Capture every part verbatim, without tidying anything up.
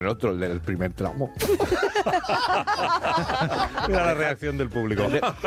el otro, el del primer tramo. Mira la reacción del público.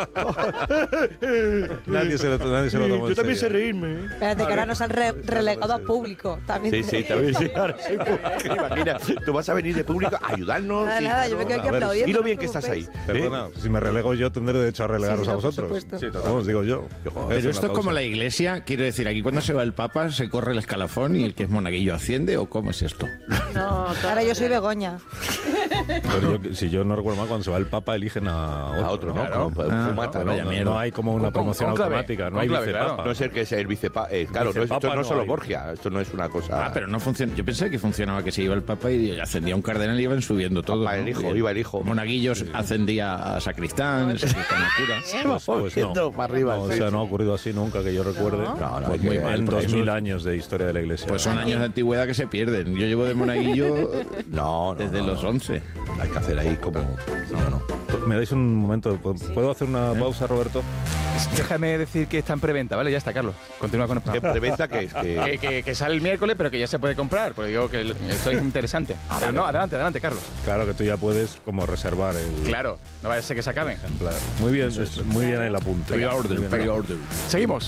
nadie se lo, nadie se lo tomó en Yo también sé serio. reírme. Espérate, que ahora nos han re- relegado a público. También Sí, sí, también sí. Ahora soy público. Imagina, tú vas a venir de público a ayudarnos. Nada, sí, nada, yo me quedo aquí A ver, aplaudiendo. y lo no bien os que estás ahí. preocupéis. Perdona, si me relego yo, tendré derecho a relegaros Sí, a no, por vosotros. supuesto. Sí, vamos, digo yo. Pero esto es como la iglesia, quiero decir, aquí cuando se va el Papa se corre el escalafón y el que es monaguillo asciende, ¿o cómo es esto? No, ahora yo soy Begoña. Pero yo, si yo no recuerdo mal, cuando se va el Papa eligen a otro, A otro, ¿no? Claro. Como Ah, fumata, No, ¿no? vaya no, mierda. no hay como una Con- promoción cónclave, automática, no hay cónclave, vicepapa. claro. No es el que sea el vicepapa. Eh, claro, no, Vicepapa esto no es no solo hay. Borgia. Esto no es una cosa. Ah, pero no funciona. Yo pensé que funcionaba que se iba el Papa y ascendía un cardenal y iban subiendo todo. Papa, el hijo, iba el hijo. Monaguillos ascendía a sacristán, el sacristán a cura. Vamos Pues no. viendo para arriba. No, o sí, sea, sí. no ha ocurrido así nunca que yo recuerde. No. No, no, Pues hay muy que- mal. En porque dos mil eso- años de historia de la Iglesia. Pues son años de antigüedad que se pierden. Yo llevo de monaguillo No, no, desde no, los no. once. Hay que hacer ahí como. No, no. ¿Me dais un momento? ¿Puedo hacer una pausa, Roberto? Déjame decir que está en preventa, ¿vale? Ya está, Carlos. Continúa con el ¿Qué preventa que es? Que, Que... que, que sale el miércoles, pero que ya se puede comprar, porque digo que esto es interesante. Pero no, adelante, adelante, Carlos. Claro que tú ya puedes como reservar el Claro, no vaya a ser que se acaben. ejemplar. Muy bien, es- muy bien el apunte. Muy bien. Pre-order. Seguimos.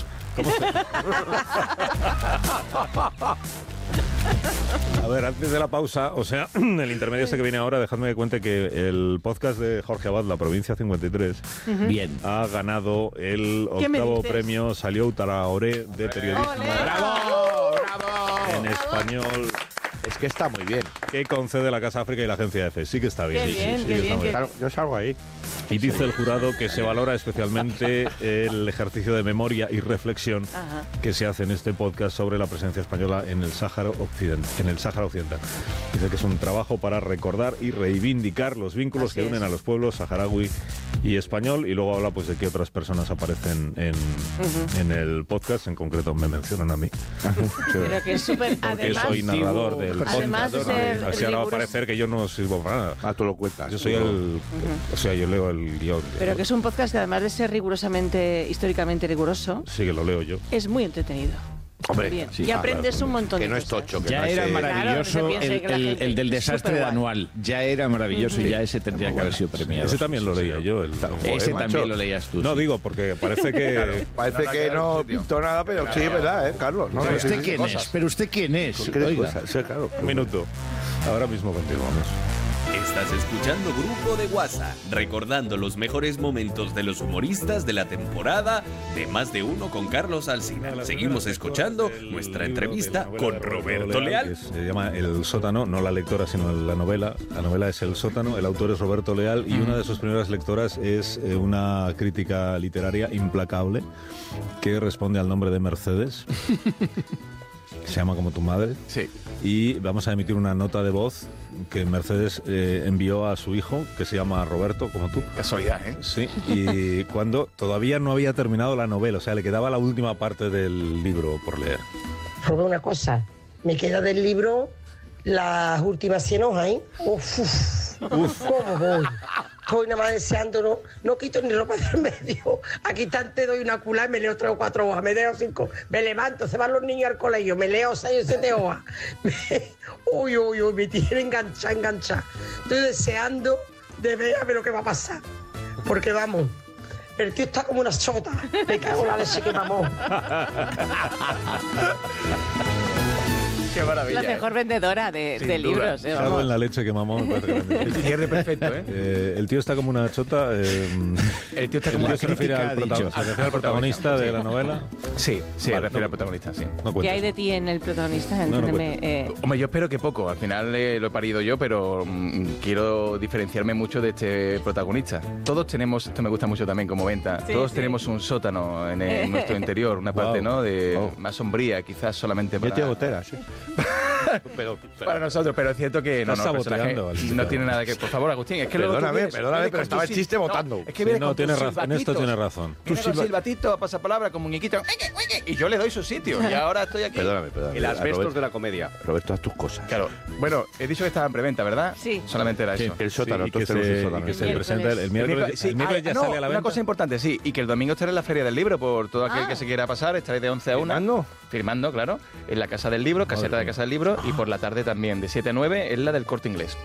A ver, antes de la pausa, o sea, el intermedio este que viene ahora, dejadme que cuente que el podcast de Jorge Abad, La Provincia cincuenta y tres, Bien. ha ganado el ¿Qué me octavo dices? premio Salió Traoré de periodismo ¡Ole! ¡Bravo! ¡Bravo! en español Es que está muy bien. que concede la Casa África y la Agencia EFE. Sí que está bien. Qué sí, bien, sí, sí qué que está bien, muy qué- Claro, yo salgo ahí. Y dice el jurado que se valora especialmente el ejercicio de memoria y reflexión Ajá. que se hace en este podcast sobre la presencia española en el Sáhara Occidental. En el Sáhara Occidental. Dice que es un trabajo para recordar y reivindicar los vínculos Así que unen es. a los pueblos saharaui y español, y luego habla pues de qué otras personas aparecen en, en el podcast, en concreto me mencionan a mí. Pero que es súper. Porque Además, soy narrador del podcast. Además de ¿no? ser Así ahora va a riguroso. parecer que yo no sirvo para nada. Ah, tú lo cuentas. Yo soy el... O sea, yo leo el guión. pero que es un podcast que además de ser rigurosamente, históricamente riguroso, Sí, que lo leo yo. es muy entretenido. Hombre, Bien. sí, y ah, aprendes claro. un montón Que de no es cosas. tocho. Que Ya no era es, eh, maravilloso Claro, que se piense el, que la el- gente el del es desastre de superguay. anual. Ya era maravilloso y ya ese tendría que haber sido premiado. Ese también lo leía yo. El, Ese macho. también lo leías tú. No sí. digo, porque parece que... Parece que no pintó nada, pero sí, es verdad, ¿eh, Carlos? No, ¿Pero no, usted sí, quién cosas. es? ¿Pero usted quién es? ¿Qué Oiga. cosas? Sí, claro. Un minuto. Ahora mismo continuamos. Estás escuchando Grupo de WhatsApp, recordando los mejores momentos de los humoristas de la temporada de Más de Uno con Carlos Alsina. Seguimos escuchando nuestra entrevista con Roberto Leal. Que se llama El Sótano, no la lectora, sino la novela. La novela es El Sótano, el autor es Roberto Leal y una de sus primeras lectoras es eh, una crítica literaria implacable que responde al nombre de Mercedes. Se llama como tu madre. Sí. Y vamos a emitir una nota de voz que Mercedes eh, envió a su hijo, que se llama Roberto, como tú. Casualidad, ¿eh? Sí, y cuando todavía no había terminado la novela, o sea, le quedaba la última parte del libro por leer. Robé una cosa, me queda del libro las últimas cien hojas, ¿eh? Uf, uf, uf, ¿cómo voy? Estoy nada más deseando, no, no quito ni ropa del medio. Aquí tanto doy una culá y me leo tres o cuatro hojas, me leo cinco, me levanto, se van los niños al colegio, me leo seis o siete hojas. Me- uy, uy, uy, me tiene enganchada, enganchada. Estoy deseando de ver a ver lo que va a pasar. Porque vamos, el tío está como una chota. Me cago en la leche que mamó. Qué maravilla. La mejor vendedora de, Sin de duda. libros. eh, Salgo vamos. en la leche que mamó. me parece grande. El cierre perfecto, ¿eh? Eh, el tío está como una chota. Eh, El tío está el como tío una se refiere crítica, al, ha prota- dicho. se refiere al protagonista de la novela. Sí, sí, Vale, refiere no- al protagonista, sí. No ¿Qué hay cuentes. de ti en el protagonista? No, no Entiéndeme. eh, Hombre, yo espero que poco. Al final eh, lo he parido yo, pero mm, quiero diferenciarme mucho de este protagonista. Todos tenemos, esto me gusta mucho también como venta, Sí, todos sí. tenemos un sótano en, en nuestro interior, una parte, Wow. ¿no? De Oh. más sombría, quizás solamente Yo para, tengo gotera, sí. pero, para nosotros, pero es cierto que no, Estás no, el personaje saboteando, Alcina. no tiene nada que... Por favor, Agustín, es que luego tú Perdóname, vienes- perdóname, vienes pero con estaba tus el chiste sil- votando. No, es que Sí, vienes no, con tiene tus razón, en esto silbatitos. tiene razón. Viene con silbatito, pasapalabra, con muñequito, y yo le doy su sitio, y ahora estoy aquí. Perdóname, perdóname. El A asbestos Roberto- de la comedia. Roberto, haz tus cosas. Claro, bueno, he dicho que estaba en preventa, ¿verdad? Sí. Solamente era eso. El sótano, Sí, y que todos tenemos se, el sótano. y que se El presenta el, el miércoles. miércoles. Sí, el miércoles ah, ya no, sale a la una venta. cosa importante, sí, y que el domingo estaré en la Feria del Libro por todo aquel Ah. que se quiera pasar, estaré de once a una. ¿Firmando? Firmando, claro, en la Casa del Libro, caseta de mía. Casa del Libro, y por la tarde también, de siete a nueve, en la del Corte Inglés.